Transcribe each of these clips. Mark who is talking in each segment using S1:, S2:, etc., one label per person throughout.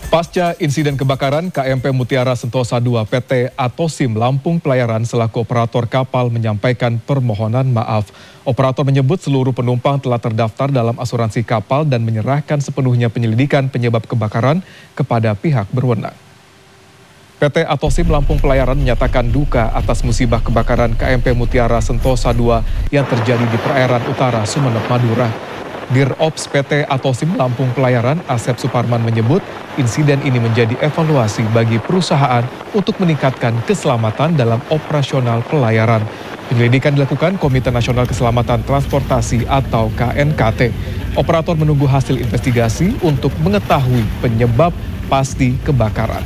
S1: Pasca insiden kebakaran, KMP Mutiara Sentosa II PT Atosim Lampung Pelayaran selaku operator kapal menyampaikan permohonan maaf. Operator menyebut seluruh penumpang telah terdaftar dalam asuransi kapal dan menyerahkan sepenuhnya penyelidikan penyebab kebakaran kepada pihak berwenang. PT Atosim Lampung Pelayaran menyatakan duka atas musibah kebakaran KMP Mutiara Sentosa II yang terjadi di perairan utara Sumeneb, Madura. Dirops PT Atosim Lampung Pelayaran Asep Suparman menyebut insiden ini menjadi evaluasi bagi perusahaan untuk meningkatkan keselamatan dalam operasional pelayaran. Penyelidikan dilakukan Komite Nasional Keselamatan Transportasi atau KNKT. Operator menunggu hasil investigasi untuk mengetahui penyebab pasti kebakaran.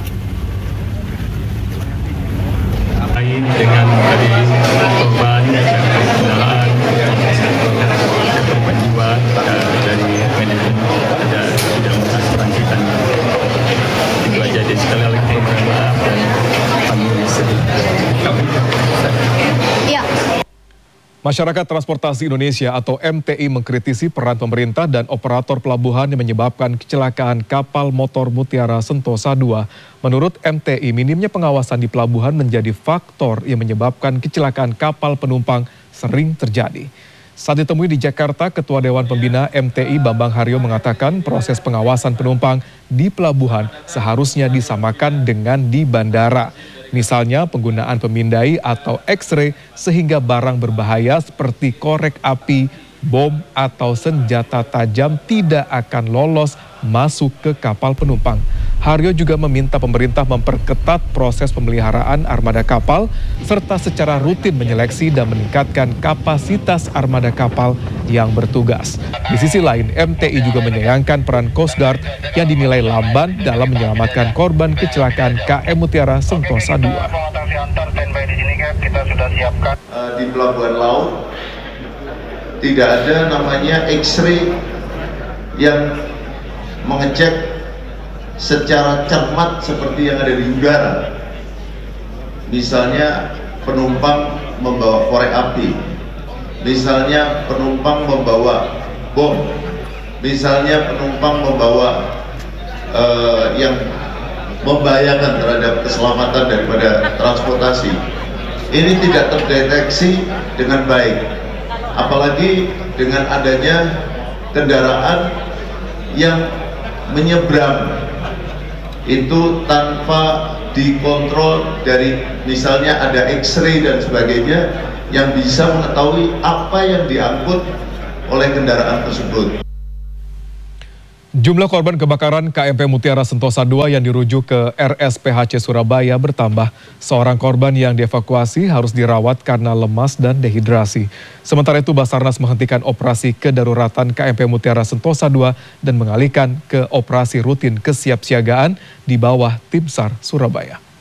S2: Dengan tadi korban pengenalan korban jiwa dari manajemen tidak mengasuransikan itu aja. Jadi sekali lagi mohon maaf dan kami sedih.
S1: Masyarakat Transportasi Indonesia atau MTI mengkritisi peran pemerintah dan operator pelabuhan yang menyebabkan kecelakaan kapal motor Mutiara Sentosa II. Menurut MTI, minimnya pengawasan di pelabuhan menjadi faktor yang menyebabkan kecelakaan kapal penumpang sering terjadi. Saat ditemui di Jakarta, Ketua Dewan Pembina MTI Bambang Haryo mengatakan proses pengawasan penumpang di pelabuhan seharusnya disamakan dengan di bandara. Misalnya penggunaan pemindai atau X-ray sehingga barang berbahaya seperti korek api, bom atau senjata tajam tidak akan lolos masuk ke kapal penumpang. Haryo juga meminta pemerintah memperketat proses pemeliharaan armada kapal serta secara rutin menyeleksi dan meningkatkan kapasitas armada kapal yang bertugas. Di sisi lain, MTI juga menyayangkan peran Coast Guard yang dinilai lamban dalam menyelamatkan korban kecelakaan KM Mutiara Sentosa II.
S3: Di pelabuhan laut tidak ada namanya X-ray yang mengecek secara cermat seperti yang ada di udara. Misalnya penumpang membawa korek api, misalnya penumpang membawa bom, misalnya penumpang membawa yang membahayakan terhadap keselamatan daripada transportasi. Ini tidak terdeteksi dengan baik, apalagi dengan adanya kendaraan yang menyeberang itu tanpa dikontrol dari misalnya ada X-ray dan sebagainya yang bisa mengetahui apa yang diangkut oleh kendaraan tersebut.
S1: Jumlah korban kebakaran KMP Mutiara Sentosa II yang dirujuk ke RSPHC Surabaya bertambah. Seorang korban yang dievakuasi harus dirawat karena lemas dan dehidrasi. Sementara itu Basarnas menghentikan operasi kedaruratan KMP Mutiara Sentosa II dan mengalihkan ke operasi rutin kesiapsiagaan di bawah Tim SAR Surabaya.